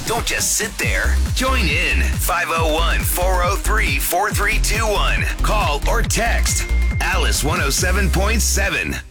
Don't just sit there. Join in. 501-403-4321. Call or text Alice 107.7.